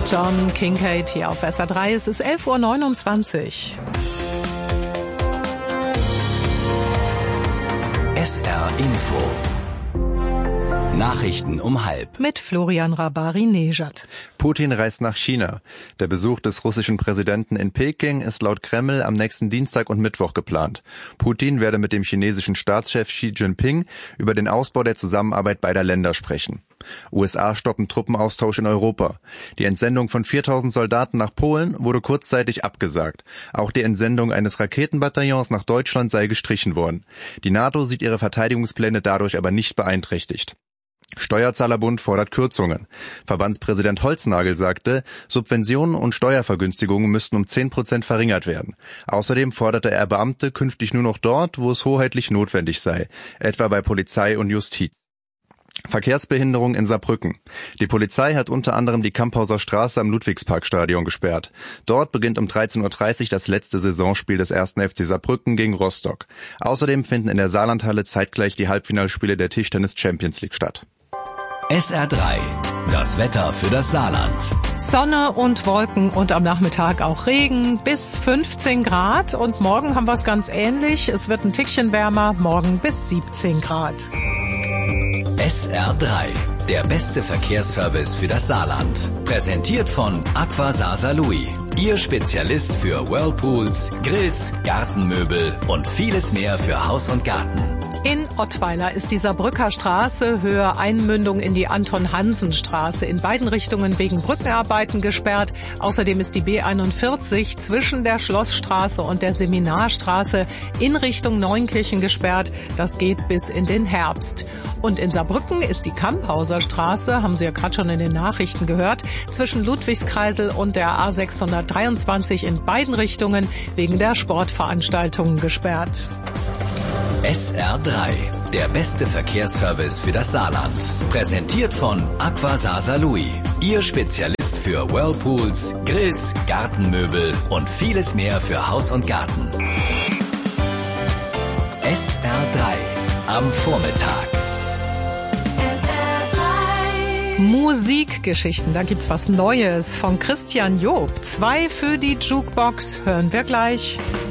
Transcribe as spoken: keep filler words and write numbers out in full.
John Kincaid hier auf S R drei. Es ist elf Uhr neunundzwanzig. S R Info. Nachrichten um halb. Mit Florian Rabari-Nejad. Putin reist nach China. Der Besuch des russischen Präsidenten in Peking ist laut Kreml am nächsten Dienstag und Mittwoch geplant. Putin werde mit dem chinesischen Staatschef Xi Jinping über den Ausbau der Zusammenarbeit beider Länder sprechen. U S A stoppen Truppenaustausch in Europa. Die Entsendung von viertausend Soldaten nach Polen wurde kurzzeitig abgesagt. Auch die Entsendung eines Raketenbataillons nach Deutschland sei gestrichen worden. Die NATO sieht ihre Verteidigungspläne dadurch aber nicht beeinträchtigt. Steuerzahlerbund fordert Kürzungen. Verbandspräsident Holznagel sagte, Subventionen und Steuervergünstigungen müssten um zehn Prozent verringert werden. Außerdem forderte er Beamte künftig nur noch dort, wo es hoheitlich notwendig sei, etwa bei Polizei und Justiz. Verkehrsbehinderung in Saarbrücken. Die Polizei hat unter anderem die Kamphauser Straße am Ludwigsparkstadion gesperrt. Dort beginnt um dreizehn Uhr dreißig das letzte Saisonspiel des ersten F C Saarbrücken gegen Rostock. Außerdem finden in der Saarlandhalle zeitgleich die Halbfinalspiele der Tischtennis Champions League statt. S R drei. Das Wetter für das Saarland. Sonne und Wolken und am Nachmittag auch Regen bis fünfzehn Grad. Und morgen haben wir es ganz ähnlich. Es wird ein Tickchen wärmer, morgen bis siebzehn Grad. S R drei. Der beste Verkehrsservice für das Saarland. Präsentiert von Aqua Saar-Saarlouis. Ihr Spezialist für Whirlpools, Grills, Gartenmöbel und vieles mehr für Haus und Garten. In Ottweiler ist die Saarbrücker Straße Höhe Einmündung in die Anton-Hansen-Straße in beiden Richtungen wegen Brückenarbeiten gesperrt. Außerdem ist die B einundvierzig zwischen der Schlossstraße und der Seminarstraße in Richtung Neunkirchen gesperrt. Das geht bis in den Herbst. Und in Saarbrücken ist die Kamphauser Straße, haben Sie ja gerade schon in den Nachrichten gehört, zwischen Ludwigskreisel und der A sechshundertdreiundzwanzig in beiden Richtungen wegen der Sportveranstaltungen gesperrt. S R drei. Der beste Verkehrsservice für das Saarland. Präsentiert von Aqua Saar-Saarlouis. Ihr Spezialist für Whirlpools, Grills, Gartenmöbel und vieles mehr für Haus und Garten. S R drei. Am Vormittag. Musikgeschichten, da gibt's was Neues von Christian Job. Zwei für die Jukebox hören wir gleich.